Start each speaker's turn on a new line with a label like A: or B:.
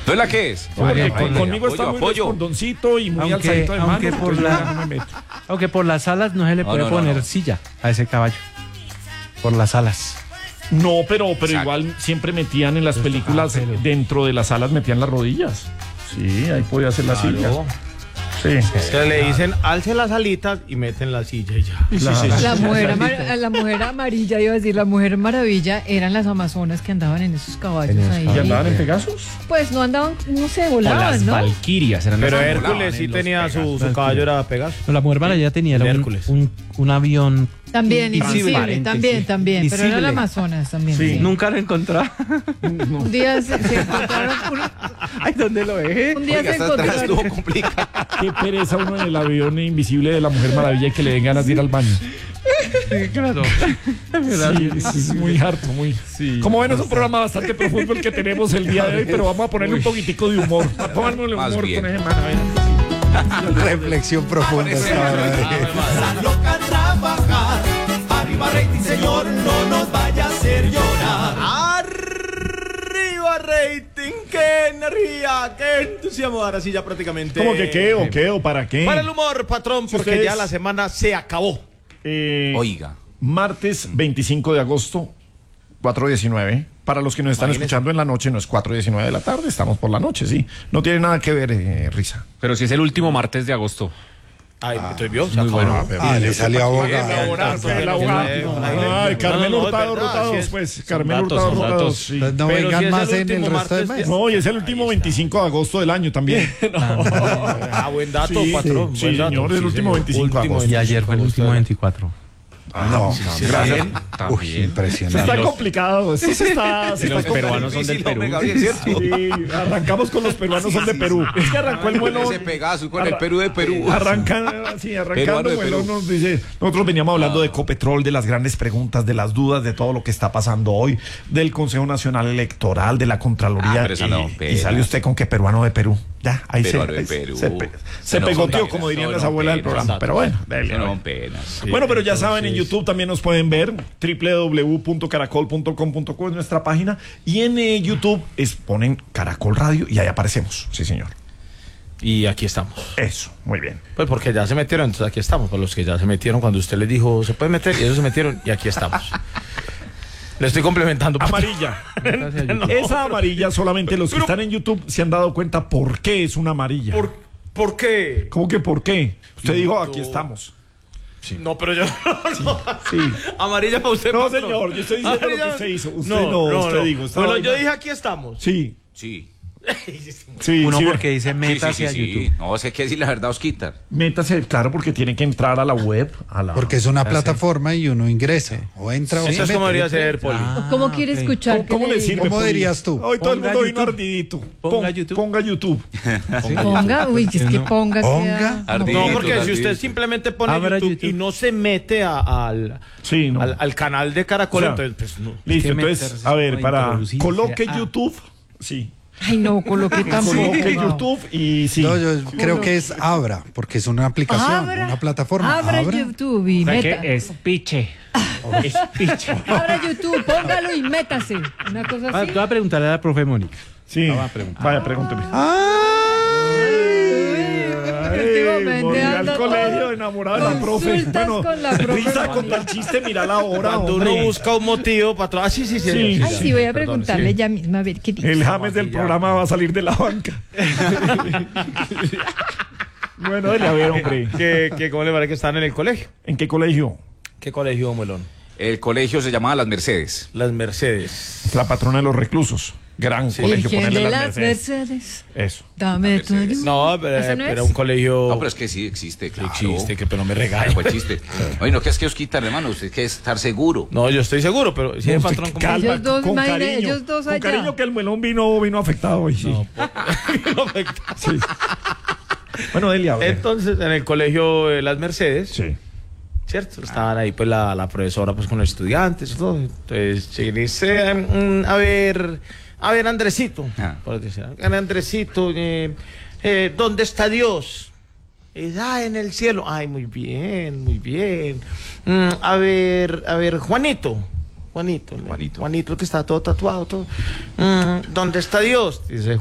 A: ¿Entonces la qué es?
B: Conmigo está muy respondoncito y muy alzadito de mano.
C: Aunque por las alas no se le puede poner silla a ese caballo. Por las alas.
B: No, pero igual siempre metían en las películas, dentro de las alas metían las rodillas. Sí, ahí podía hacer la silla. Sí.
D: Se le dicen, alce las alitas y meten la silla y ya.
E: La mujer amarilla, iba a decir, la mujer maravilla, eran las amazonas que andaban en esos caballos ahí.
B: ¿Y andaban en Pegasus?
E: Pues no andaban, no sé, volaban,
C: las
E: ¿no?
C: valquirias eran.
D: Pero Hércules sí tenía su caballo, era Pegasus.
C: No, la mujer maravilla tenía un avión.
E: También, invisible, también,
C: invisible.
E: pero era el Amazonas también.
C: Sí. Nunca lo encontraron.
E: Un día se encontraron.
C: Ay, ¿dónde lo dejé?
E: Un día
A: Oiga,
E: se encontraron.
A: estuvo complicado.
B: Qué pereza uno en el avión invisible de la Mujer Maravilla y que le den ganas de ir al baño.
C: Sí, claro.
B: Sí, es muy harto, muy.
C: Sí.
B: Como ven, es un programa bastante profundo el que tenemos el día de hoy, pero vamos a ponerle un poquitico de humor. Pónganle humor con ese man.
F: Reflexión profunda.
G: Loca trabajar, arriba rating, señor, no nos vaya a hacer llorar.
D: Arriba rating, qué energía, qué entusiasmo. Ahora sí ya prácticamente.
B: ¿Cómo que qué o qué o para qué?
D: Para el humor, patrón,
B: Si
D: porque
B: ustedes-
D: ya la semana se acabó.
A: Oiga.
B: Martes 25 de agosto, 4:19. Para los que nos están escuchando en la noche, no es 4:19 de la tarde, estamos por la noche, sí. No tiene nada que ver, Risa.
H: Pero si es el último martes de agosto.
D: Ay, estoy vio, se
H: Muy
D: acabó.
H: bueno.
F: Le salió abogado.
B: Ay, Carmen
D: No,
B: Hurtado,
D: es verdad,
B: Hurtado,
D: sí es-
B: pues. Carmen
H: datos,
B: Hurtado,
H: son
B: Hurtado.
H: datos.
B: Sí.
F: Entonces no
D: Pero
F: vengan
D: si es
F: más
D: el
F: en el
D: último
F: resto del
D: martes,
F: mes.
B: No, y es el último 25 de agosto del año también.
D: Ah, buen dato,
B: Sí,
D: patrón.
B: sí,
D: buen dato.
B: señor, el último 25 de agosto.
C: Y ayer fue el último 24.
F: No,
B: Gracias.
F: uy,
B: Está
F: impresionante.
B: complicado. Esto se está
H: Los peruanos son del
A: Difícil,
H: Perú.
A: hombre, Gabriel, ¿cierto?
B: Sí, arrancamos con los peruanos son de Perú. Es que arrancó el vuelo.
A: Ese Pegasus con el Perú de Perú.
B: Arrancando
A: Peruano de
B: vuelo
A: Perú.
B: nos dice, nosotros veníamos hablando de Ecopetrol, de las grandes preguntas, de las dudas, de todo lo que está pasando hoy, del Consejo Nacional Electoral, de la Contraloría,
A: pero esa no,
B: y sale usted con que peruano de Perú. Ya, ahí
A: Peruano de
B: ahí
A: Perú.
B: se
A: No,
B: pegoteó,
A: son
B: como
A: penas,
B: dirían
A: no,
B: las
A: no,
B: abuelas del
A: penas,
B: programa. Pero bueno, dele,
A: No,
B: a ver.
A: penas.
B: Bueno, pero ya saben, en YouTube también nos pueden ver, www.caracol.com.co es nuestra página, y en YouTube ponen Caracol Radio y ahí aparecemos. Sí, señor.
D: Y aquí estamos.
B: Eso, muy bien.
D: Pues porque ya se metieron, entonces aquí estamos. Para los que ya se metieron cuando usted les dijo, se pueden meter, y ellos se metieron y aquí estamos. Le estoy complementando.
B: Amarilla. Esa amarilla solamente los que están en YouTube se han dado cuenta por qué es una amarilla.
D: ¿Por qué?
B: ¿Cómo que por qué? Usted dijo, aquí estamos.
D: No, pero yo no.
B: Sí.
D: Amarilla para usted.
B: No,
D: patrón.
B: señor, yo estoy diciendo lo
D: Amarilla.
B: que usted hizo. Usted no, usted dijo. esta
D: Bueno,
B: vaina.
D: yo dije aquí estamos.
B: Sí,
A: Sí.
B: sí,
C: Uno
B: sí.
C: porque dice
A: Sí,
C: métase a
A: sí.
C: YouTube.
A: No, sé qué decir la verdad, Osquitar.
B: Métase, claro, porque tiene que entrar a la web.
F: Porque es una plataforma y uno ingresa. O entra o
D: Eso
F: se
D: es como
F: mete.
D: debería ser, Poli.
E: ¿Cómo quiere escuchar?
B: ¿Cómo
E: que
B: le sirve?
F: ¿Cómo
B: Poli?
F: dirías tú?
B: Hoy todo el
C: Ponga
B: mundo vino
C: YouTube.
B: ardidito.
C: Ponga YouTube.
B: Ponga YouTube.
E: Ponga, uy, es que ponga.
F: Ponga.
E: queda-
A: Ardidito.
D: No, porque si
A: Ardidito.
D: usted simplemente pone
C: Abra
D: YouTube,
C: YouTube.
D: y no se mete al
B: Sí, no.
D: canal de Caracol,
B: O sea,
D: entonces, pues no.
B: Listo,
C: que
B: entonces,
C: meterse
B: a ver,
C: para
B: para
C: introducirse.
B: coloque
C: Ah.
B: YouTube. Sí.
E: Ay, no, coloqué tampoco.
B: Coloque
E: no.
B: YouTube y sí.
F: No, yo creo que es Abra, porque es una aplicación,
E: Abra,
F: una plataforma.
E: Abra YouTube y meta.
C: es piche. Es piche.
E: Abra YouTube, póngalo y métase. Una cosa
C: Te
E: así.
C: voy a preguntarle a la profe Mónica.
B: Sí.
C: va a preguntar.
B: Vaya, pregúnteme.
E: Últimamente
B: Volví al
E: anda
B: colegio
E: todo
B: enamorado de la profe.
E: consultas con la profe
B: Risa con
E: Mónica.
B: tal chiste, mira la hora,
D: Cuando
B: hombre.
D: uno busca un motivo para atrás. Sí.
B: Sí.
E: Ay, sí, voy a
D: Perdón,
E: preguntarle
D: sí.
E: ya misma a ver qué dice.
B: El James del programa va a salir de la banca. Bueno, dele a ver, hombre.
D: ¿Cómo le parece que están en el colegio?
B: ¿En qué colegio?
D: ¿Qué colegio, Melón?
A: El colegio se llamaba Las Mercedes.
D: Las Mercedes.
B: La patrona de los reclusos. Gran colegio,
E: Virgen
B: ponerle
E: de
B: las
E: las
B: Mercedes.
E: Mercedes.
B: Eso.
E: Dame tu ayuda.
D: No, pero
E: ¿Ese no
D: era
E: es?
D: un colegio.
A: No, pero es que sí existe, claro.
D: Existe, que pero no me
A: Claro,
D: regale.
A: fue chiste. Oye, no, que es que Osquitar, hermano, usted que es estar seguro.
D: No, yo estoy seguro, pero si el patrón como.
B: Calma,
E: Ellos dos,
B: con
E: imagínate,
B: cariño.
E: ellos dos
B: con
E: allá.
B: cariño que el melón vino afectado hoy, sí.
D: No afecta.
B: Sí. Bueno, dele a ver.
D: Entonces, en el colegio Las Mercedes,
B: Sí.
D: ¿cierto? Estaban ahí pues la profesora pues con los estudiantes y todo. Entonces llegué y dice, a ver Andresito,
A: Ah.
D: por decir, Andresito, ¿dónde está Dios? Y dice, en el cielo. Ay, muy bien, muy bien. A ver, Juanito, el que está todo tatuado, todo. ¿Dónde está Dios? Dice